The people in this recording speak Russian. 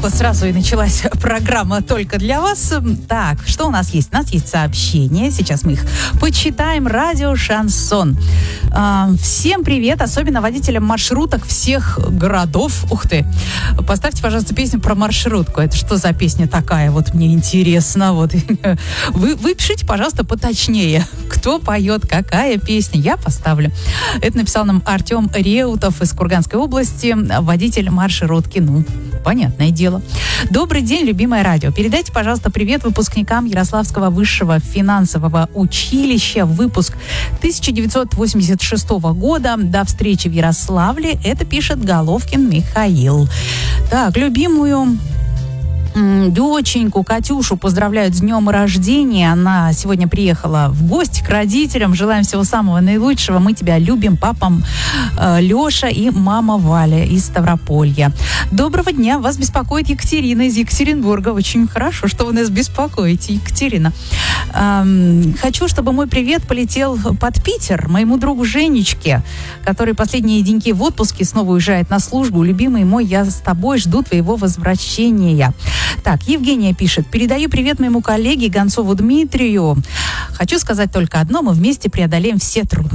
вот сразу и началась программа только для вас. Так, что у нас есть? У нас есть сообщения. Сейчас мы их почитаем. Радио Шансон. Всем привет, особенно водителям маршруток всех городов. Ух ты. Поставьте, пожалуйста, песню про маршрутку. Это что за песня такая? Вот мне интересно. Вот. Вы пишите, пожалуйста, поточнее. Кто поет, какая песня. Я поставлю. Это написал нам Артем Реутов из Курганской области. Водитель маршрутки. Ну, понятное дело. Добрый день, любимое радио. Передайте, пожалуйста, привет выпускникам Ярославского высшего финансового училища. Выпуск 1986 года. До встречи в Ярославле. Это пишет Головкин Михаил. Так, любимую доченьку Катюшу поздравляют с днем рождения. Она сегодня приехала в гости к родителям. Желаем всего самого наилучшего. Мы тебя любим, папа Леша и мама Валя из Ставрополья. Доброго дня. Вас беспокоит Екатерина из Екатеринбурга. Очень хорошо, что вы нас беспокоите, Екатерина. Хочу, чтобы мой привет полетел под Питер моему другу Женечке, который последние деньки в отпуске снова уезжает на службу. Любимый мой, я с тобой жду твоего возвращения. Так, Евгения пишет. Передаю привет моему коллеге Гонцову Дмитрию. Хочу сказать только одно. Мы вместе преодолеем все трудности.